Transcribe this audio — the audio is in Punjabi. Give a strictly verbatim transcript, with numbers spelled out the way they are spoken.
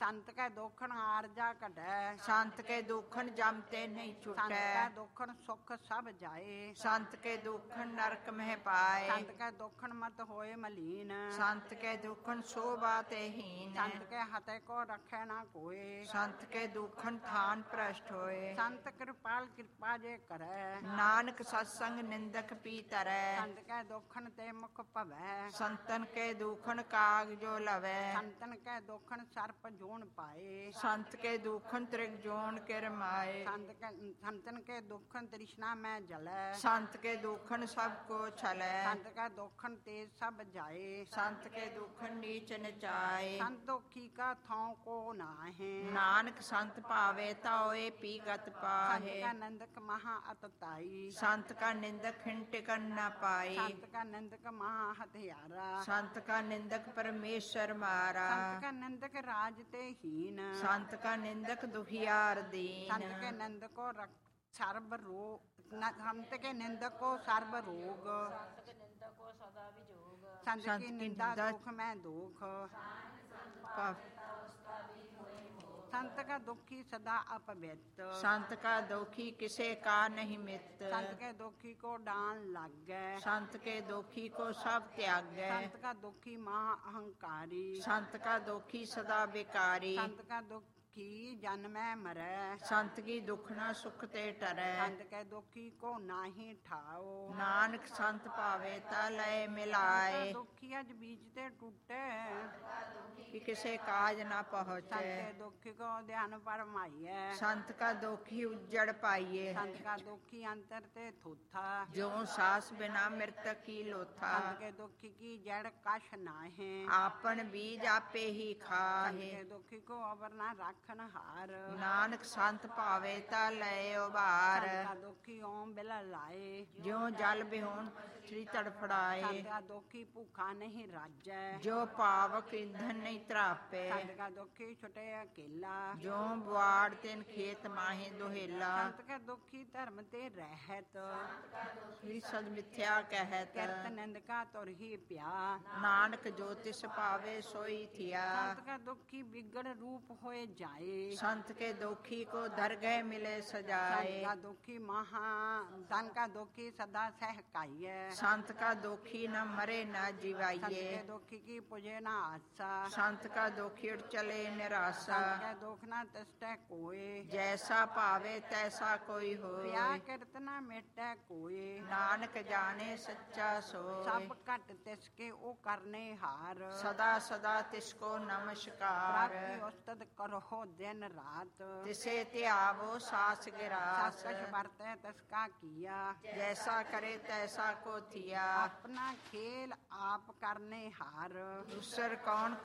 ਸੰਤ ਕੈ ਦੋਖਣ ਆਰਜਾ ਘਟੈ ਸੰਤ ਕੇ ਦੁਖਣ ਜਮ ਤੇ ਨਹੀਂ ਸੰਤ ਕੈ ਛੁਟੈ ਦੋਖਣ ਸੁਖ ਸਭ ਜਾਏ ਸੰਤ ਕੇ ਦੁਖਣ ਨਰਕ ਮਹਿ ਪਾਏ ਸੰਤ ਕੈ ਦੋਖਣ ਮਤ ਹੋਏ ਮਲੀਨ ਸੰਤ ਕੇ ਦੁਖਣ ਸੋਭਾ ਤੇ ਹੀਨ ਸੰਤ ਕੈ ਹਤੇ ਕੋ ਰੱਖੈ ਨਾ ਕੋਏ ਸੰਤ ਕੇ ਦੁਖਣ ਥਾਨ ਭ੍ਰਸ਼ਟ ਹੋਏ ਸੰਤ ਕਿਰਪਾਲ ਕਿਰਪਾ ਜੇ ਕਰੈ ਨਾਨਕ ਸਤਸੰਗ ਨਿੰਦਕ ਪੀ ਤਰੈ ਸੰਤ ਕੈ ਦੋਖਣ ਤੇ ਮੁਖ ਭਵੈ ਸੰਤਨ ਕੇ ਦੁਖਣ ਕਾਗ ਜੋ ਲਵੈ ਸੰਤਨ ਕੈ ਦੋਖਣ ਸਰਪ ਜੋਨ ਪਾਏ ਸੰਤ ਕੇ ਦੁਖਣ ਤ੍ਰਿਗ ਜੋਨ ਕਿਰ ਮਾਏ ਸੰਤ ਕੈ ਸੰਤਨ ਕੇ ਦੋਖਣ ਤ੍ਰਿਸ਼ਨਾ ਮੈਂ ਜਲੈ ਸੰਤ ਕੇ ਦੁਖਣ ਸਭ ਕੋ ਛਲੈ ਸੰਤ ਕੈ ਦੋਖਣ ਤੇ ਸਭ ਜਾਏ ਸੰਤ ਕੇ ਦੁਖਣ ਨੀਚ ਨਚਾਏ ਸੰਤ ਦੋਖੀ ਕਾ ਥਾਉ ਕੋ ਨਾਹੇ ਨਾਨਕ ਸੰਤ ਭਾਵੇ ਤਾਓਏ ਪੀ ਗਤ ਸੰਤ ਪਾਹੇ ਕਾ ਨੰਦਕ ਮਹਾ ਅਤਤਾਈ ਸੰਤ ਕਾ ਨਿੰਦਕ ਹਿੰ ਟਿਕਣ ਨਾ ਪਾਈ ਸੰਤ ਕਾ ਨੰਦਕ ਮਹਾ ਹਥਿਆਰਾ ਸੰਤ ਕਾ ਨਿੰਦਕ ਪਰਮੇਸ਼ਰ ਮਾਰਾ ਸੰਤ ਕਾ ਨੰਦਕ ਰਾਜ ਤੇ ਹੀਨ ਸੰਤ ਕਾ ਨਿੰਦਕ ਦੁਖਿਆਰ ਦੀਨ ਸੰਤ ਕੇ ਨੰਦਕੋ ਰਕ ਸਰਬ ਰੋਗ ਸੰਤ ਕੇ ਨਿੰਦਕੋ ਸਰਬ ਰੋਗ ਸੰਤ ਸੰਤ ਕੀ ਕੀ ਨਿੰਦਾ ਨਿੰਦਾ ਦੁਖ ਮੈਂ ਦੁਖ ਕਾ- ਸੰਤ ਕਾ ਦੁਖੀ ਸਦਾ ਅਪਵਿੱਤ ਸੰਤ ਕਾ ਦੁਖੀ ਕਿਸੇ ਕਾ ਨਹੀਂ ਮਿਤ ਸੰਤ ਕੇ ਦੁਖੀ ਕੋ ਡਾਨ ਲੱਗੈ ਸੰਤ ਕੇ ਦੁਖੀ ਕੋ ਸਭ ਤਿਆਗੈ ਸੰਤ ਕਾ ਦੁਖੀ ਮਹਾ ਅਹੰਕਾਰੀ ਸੰਤ ਕਾ ਦੁਖੀ ਸਦਾ ਬਿਕਾਰੀ ਸੰਤ ਕਾ ਦੁਖੀ ਜਨਮੈ ਮਰੈ ਸੰਤ ਕੀ ਦੁਖਣਾ ਸੁਖ ਤੇ ਟਰੈ ਸੰਤ ਕੈ ਦੁਖੀ ਕੋ ਨਾਹੀ ਠਾਓ ਨਾਨਕ ਸੰਤ ਭਾਵੇ ਤਾ ਲਏ ਸੰਤ ਮਿਲਾਏ ਦੁਖੀ ਅਜ ਬੀਜ ਤੇ ਟੁੱਟੇ ਕਿ ਕਿਸੇ ਕਾਜ ਨਾ ਸੰਤ ਪਹੁੰਚੈ ਕੈ ਦੁਖੀ ਕੋ ਧਿਆਨ ਪਰਮਾਈਐ ਸੰਤ ਕਾ ਦੁਖੀ ਉਜੜ ਪਾਈਏ ਸੰਤ ਕਾ ਦੁਖੀ ਅੰਤਰ ਤੇ ਥੁਥਾ ਜੋ ਸਾਸ ਬਿਨਾ ਮਿਰਤਕ ਕੀ ਲੋਥਾ ਸੰਤ ਕੇ ਦੁਖੀ ਕੀ ਜੜ ਕਛ ਨਾਹੇ ਆਪਨ ਬੀਜ ਆਪੇ ਹੀ ਸੰਤ ਖਾਹੇ ਕੇ ਦੁਖੀ ਕੋ ਅਵਰ ਨਾ ਰਾਖਨ ਹਾਰ ਨਾਨਕ ਸੰਤ ਭਾਵੇ ਤਾ ਲਏ ਉਬਾਰ ਸੰਤ ਕਾ ਦੁਖੀ ਓਮ ਬਿਲ ਲਾਏ ਜਿਉ ਜਲ ਬਿਹੂਣ ਸ੍ਰੀ ਤੜਫੜਾਏ ਸੰਤ ਕਾ ਦੁਖੀ ਭੁਖਾ ਨਹੀਂ ਰਾਜੈ ਜੋ ਪਾਵਕ ਇੰਧਨ ਨਹੀਂ ਤਰਾਪੇ ਸੰਤ ਕਾ ਦੁਖੀ ਛੁਟੇ ਅਕੇਲਾ ਜੋ ਬਵਾੜ ਤਿਨ ਖੇਤ ਮਾਹੇ ਦੁਹੇਲਾ ਸੰਤ ਕਾ ਦੁਖੀ ਧਰਮ ਤੇ ਰਹਿਤ ਸ੍ਰੀ ਸਦ ਮਿਥਿਆ ਕਹਿਤ ਕਿਰਤ ਨਿੰਦ ਕਾ ਤੁਰ ਹੀ ਪਿਆ ਨਾਨਕ ਜੋ ਤਿਸ ਭਾਵੇ ਸੋਈ ਥਿਆ ਸੰਤ ਕਾ ਦੁਖੀ ਵਿਗੜ ਰੂਪ ਹੋਏ ਜਾਏ ਸੰਤ ਕੇ ਦੁਖੀ ਕੋ ਦਰਗਹਿ ਮਿਲੇ ਸੰਤ ਸਜਾਏ ਕਾ ਦੁਖੀ ਮਹਾ ਧਨ ਕਾ ਦੁਖੀ ਸਦਾ ਸਹਿਕਾਈਐ ਸੰਤ ਕਾ ਦੁਖੀ ਨ ਮਰੇ ਨ ਸੰਤ ਜਿਵਾਈਏ ਕੇ ਦੁਖੀ ਕੀ ਪੁਜੇ ਨਾ ਆਸਾ ਸੰਤ ਕਾ ਦੁਖੀ ਉਠ ਚਲੇ ਨਿਰਾਸਾ ਸੰਤ ਕੈ ਦੁਖ ਨਾ ਤਿਸਟੈ ਕੋਏ ਜੈਸਾ ਭਾਵੇ ਤੈਸਾ ਕੋਈ ਪਿਆ ਹੋਏ ਕਿਰਤ ਨਾ ਮਿਟੈ ਕੋਏ ਨਾਨਕ ਜਾਣੇ ਸੱਚਾ ਸੋਏ ਸਭ ਘਟ ਤਿਸ ਕੇ ਉਹ ਕਰਨੇ ਹਾਰ ਸਦਾ ਸਦਾ ਤਿਸ ਕੋ ਨਮਸਕਾਰ ਪ੍ਰਾਪਤੀ ਉਸਤਤ ਕਰੋ ਦਿਨ ਰਾਤ ਤਿਸੇ ਧਿਆਵੋ ਸਾਸ ਸਸ ਗਿਰਾਸ ਕਛ ਵਰਤੈ ਤਸ ਕਾ ਕੀਆ ਜੈਸਾ ਕਰੇ ਤੈਸਾ ਕੋ ਥਿਆ ਆਪਣਾ ਖੇਲ ਆਪ ਕਰਨੇ ਹਾਰ ਦੂਸਰ ਕੌਣ